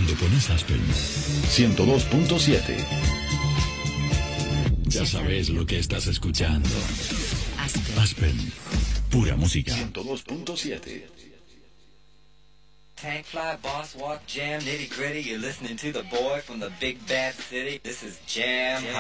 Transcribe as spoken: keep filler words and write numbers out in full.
Cuando pones Aspen ciento dos punto siete, ya sabes lo que estás escuchando. Aspen, Aspen, pura música. ciento dos punto siete. Tank fly, boss walk, jam, nitty gritty. You're listening to the boy from the big bad city. This is Jam Hot.